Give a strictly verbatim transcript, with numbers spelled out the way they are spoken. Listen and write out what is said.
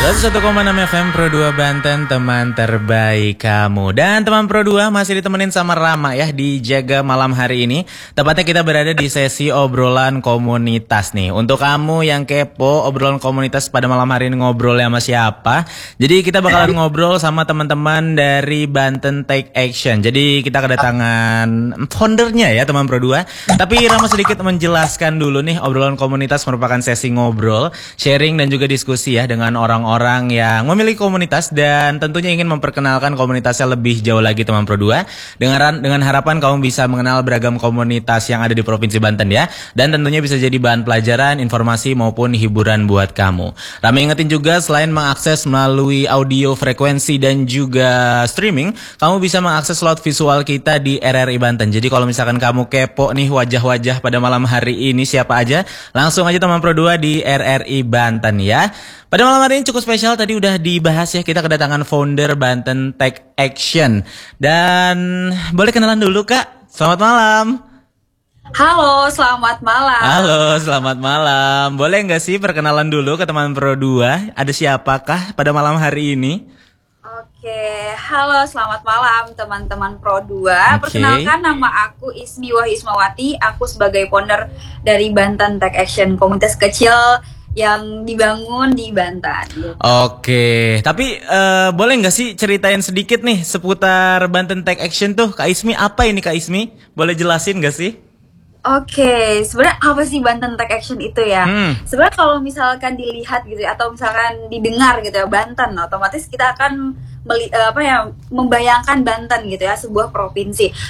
seratus satu koma enam F M Pro dua Banten, teman terbaik kamu. Dan teman Pro dua masih ditemenin sama Rama ya di Jaga malam hari ini. Tepatnya kita berada di sesi obrolan komunitas nih. Untuk kamu yang kepo obrolan komunitas pada malam hari ini ngobrol sama siapa? Jadi kita bakalan ngobrol sama teman-teman dari Banten Take Action. Jadi kita kedatangan foundernya ya teman Pro dua. Tapi Rama sedikit menjelaskan dulu nih, obrolan komunitas merupakan sesi ngobrol, sharing dan juga diskusi ya dengan orang-orang orang yang memiliki komunitas dan tentunya ingin memperkenalkan komunitasnya lebih jauh lagi teman Pro dua. Dengan, dengan harapan kamu bisa mengenal beragam komunitas yang ada di Provinsi Banten ya. Dan tentunya bisa jadi bahan pelajaran, informasi maupun hiburan buat kamu. Rame ingetin juga selain mengakses melalui audio frekuensi dan juga streaming, kamu bisa mengakses slot visual kita di R R I Banten. Jadi kalau misalkan kamu kepo nih wajah-wajah pada malam hari ini siapa aja, langsung aja teman Pro dua di R R I Banten ya. Pada malam hari ini cukup spesial, tadi udah dibahas ya, kita kedatangan founder Banten Take Action. Dan boleh kenalan dulu Kak, selamat malam. Halo, selamat malam. Halo, selamat malam. Boleh nggak sih perkenalan dulu ke teman Pro dua, ada siapakah pada malam hari ini? Oke, halo selamat malam teman-teman Pro dua. Oke. Perkenalkan nama aku Ismi Wahismawati, aku sebagai founder dari Banten Take Action, komunitas kecil yang dibangun di Banten. Gitu. Oke, tapi uh, boleh nggak sih ceritain sedikit nih seputar Banten Take Action tuh, Kak Ismi? Apa ini Kak Ismi? Boleh jelasin nggak sih? Oke, sebenarnya apa sih Banten Take Action itu ya? Hmm. Sebenarnya kalau misalkan dilihat gitu ya, atau misalkan didengar gitu ya, Banten, otomatis kita akan meli, apa ya, membayangkan Banten gitu ya, sebuah provinsi.